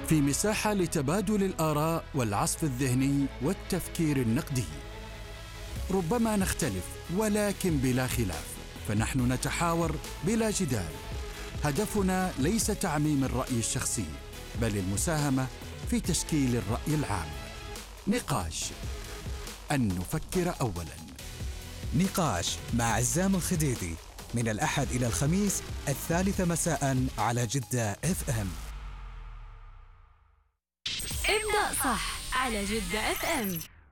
في مساحة لتبادل الآراء والعصف الذهني والتفكير النقدي. ربما نختلف ولكن بلا خلاف، فنحن نتحاور بلا جدال. هدفنا ليس تعميم الرأي الشخصي، بل المساهمة في تشكيل الرأي العام. نقاش، أن نفكر أولاً. نقاش مع عزام الخديدي من الأحد إلى الخميس 3 مساء على جدة FM. ابدأ صح على جدة FM.